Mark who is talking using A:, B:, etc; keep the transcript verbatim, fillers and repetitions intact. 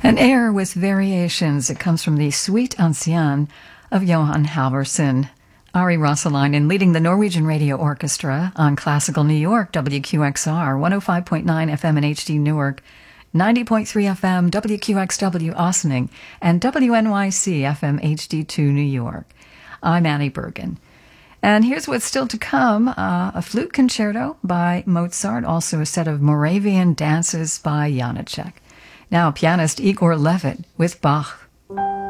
A: An air with variations. It comes from the Suite Ancienne of Johann Halvorsen. Ari Rossalainen leading the Norwegian Radio Orchestra on Classical New York, W Q X R, one oh five point nine F M in H D Newark, ninety point three F M, W Q X W Ossining, and W N Y C F M H D two New York. I'm Annie Bergen. And here's what's still to come. Uh, a flute concerto by Mozart, also a set of Moravian dances by Janacek. Now, pianist Igor Levit with Bach.